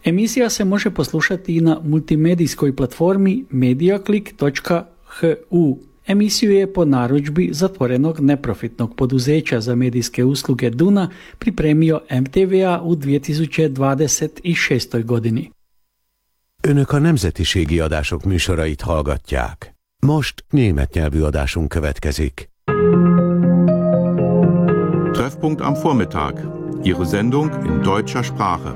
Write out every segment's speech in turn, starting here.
Emisija se može poslušati i na multimedijskoj platformi mediaclick.hu. Emisiju je po narudžbi zatvorenog neprofitnog poduzeća za medijske usluge Duna pripremio MTVA u 2026. godini. Önök a nemzetiségi adások műsorait hallgatják. Most német nyelvű adásunk következik. Treffpunkt am Vormittag. Ihre Sendung in deutscher Sprache.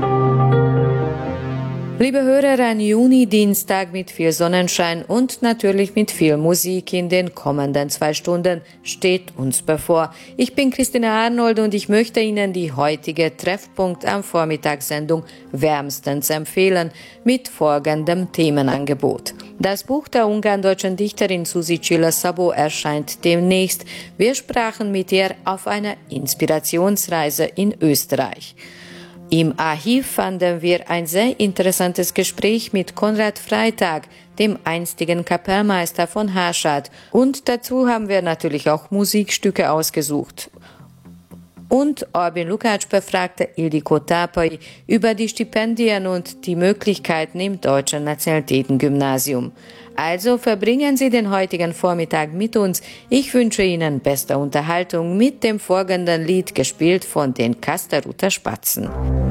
Liebe Hörer, ein Juni-Dienstag mit viel Sonnenschein und natürlich mit viel Musik in den kommenden 2 Stunden steht uns bevor. Ich bin Christine Arnold und ich möchte Ihnen die heutige Treffpunkt am Vormittagssendung wärmstens empfehlen mit folgendem Themenangebot. Das Buch der ungarn-deutschen Dichterin Susi Csilla-Szabó erscheint demnächst. Wir sprachen mit ihr auf einer Inspirationsreise in Österreich. Im Archiv fanden wir ein sehr interessantes Gespräch mit Konrad Freitag, dem einstigen Kapellmeister von Harstad. Und dazu haben wir natürlich auch Musikstücke ausgesucht. Und Orbin Lukács befragte Ildikó Tápai über die Stipendien und die Möglichkeiten im Deutschen Nationalitätengymnasium. Also verbringen Sie den heutigen Vormittag mit uns. Ich wünsche Ihnen beste Unterhaltung mit dem folgenden Lied, gespielt von den Kasteruter Spatzen.